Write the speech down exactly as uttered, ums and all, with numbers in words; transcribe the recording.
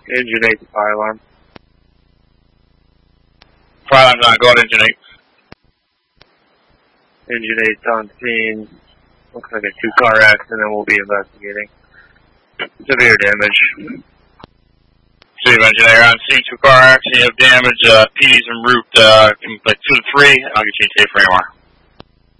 Engine eight to fire alarm. Fire alarm's on, go out engine eight. Engine eight's on scene. Looks like a two-car accident, we'll be investigating. Severe damage. Steve engineer on scene, two car accident, you have damage, uh, P's en route, uh, like two to three, I'll get you a tape for anywhere.